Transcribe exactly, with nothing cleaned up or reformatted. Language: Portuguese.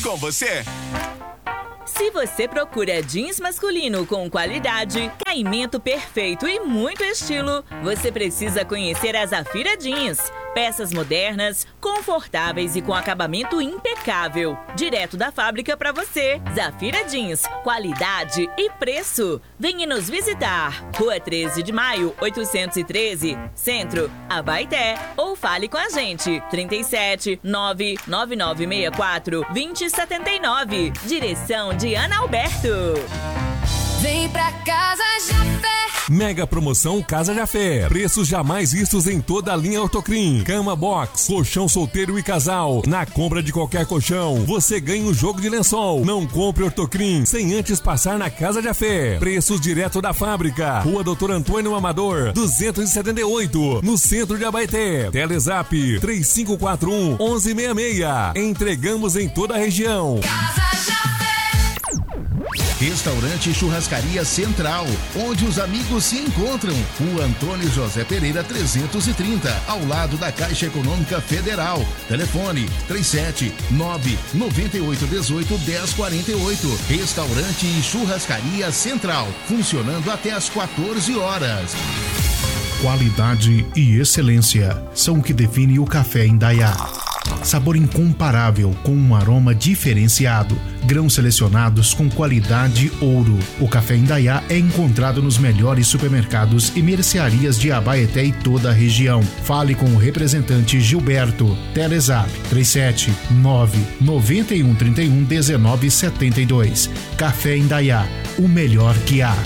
com você. Se você procura jeans masculino com qualidade, caimento perfeito e muito estilo, você precisa conhecer a Zafira Jeans. Peças modernas, confortáveis e com acabamento impecável. Direto da fábrica para você. Zafira Jeans, qualidade e preço. Venha nos visitar. Rua treze de maio, oitocentos e treze, Centro, Abaeté. Ou fale com a gente. trinta e sete, nove nove nove seis quatro, dois zero sete nove. Direção de Ana Alberto. Vem pra Casa Jafé. Mega promoção Casa Jafé. Preços jamais vistos em toda a linha Ortocrim. Cama box, colchão solteiro e casal. Na compra de qualquer colchão, você ganha um jogo de lençol. Não compre Ortocrim sem antes passar na Casa Jafé. Preços direto da fábrica. Rua Doutor Antônio Amador, duzentos e setenta e oito, no centro de Abaeté. Telezap três cinco quatro um, um um seis seis. Entregamos em toda a região. Casa Jafé. Restaurante Churrascaria Central, onde os amigos se encontram. Rua Antônio José Pereira trezentos e trinta, ao lado da Caixa Econômica Federal. Telefone três sete nove, nove oito um oito, um zero quatro oito. Restaurante e Churrascaria Central, funcionando até às quatorze horas. Qualidade e excelência são o que define o café Indaiá. Sabor incomparável com um aroma diferenciado. Grãos selecionados com qualidade ouro. O café Indaiá é encontrado nos melhores supermercados e mercearias de Abaeté e toda a região. Fale com o representante Gilberto. Telezap três sete nove, nove um três um, um nove sete dois. Café Indaiá, o melhor que há.